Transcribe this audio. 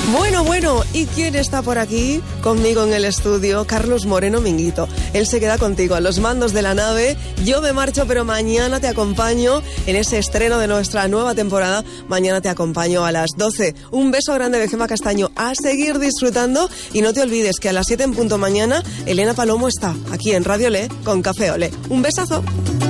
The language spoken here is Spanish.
Bueno, ¿y quién está por aquí conmigo en el estudio? Carlos Moreno Minguito. Él se queda contigo a los mandos de la nave. Yo me marcho, pero mañana te acompaño en ese estreno de nuestra nueva temporada. Mañana te acompaño a las 12. Un beso grande de Gemma Castaño. A seguir disfrutando. Y no te olvides que a las 7 en punto mañana, Elena Palomo está aquí en Radio Le con Café Olé. Un besazo.